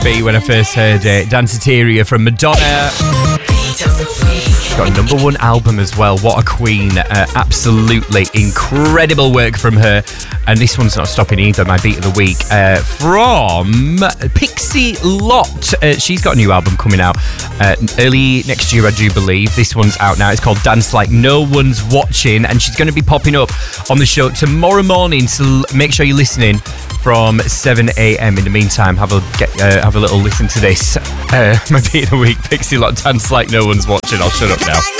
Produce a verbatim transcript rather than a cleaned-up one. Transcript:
B when I first heard it. Danceteria from Madonna. Got a number one album as well. What a queen. Uh, absolutely incredible work from her. And this one's not stopping either. My beat of the week uh, from Pixie Lott. Uh, she's got a new album coming out uh, early next year, I do believe. This one's out now. It's called Dance Like No One's Watching. And she's going to be popping up on the show tomorrow morning. So make sure you're listening from seven a.m. In the meantime, have a get, uh, have a little listen to this. Uh, my beat of the week, Pixie Lott, Dance Like No One's Watching. I'll shut up now.